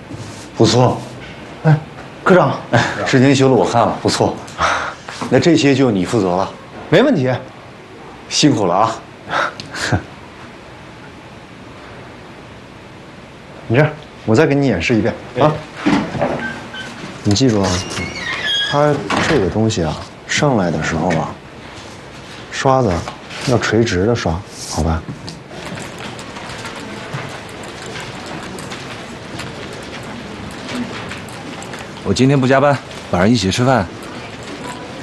不错。 哎，科长， 之前修的我看了，不错。那这些就你负责了， 没问题。 辛苦了啊！ 你这样，我再给你演示一遍啊。你记住啊，它这个东西啊，上来的时候啊，刷子要垂直的刷，好吧？ 我今天不加班，晚上一起吃饭，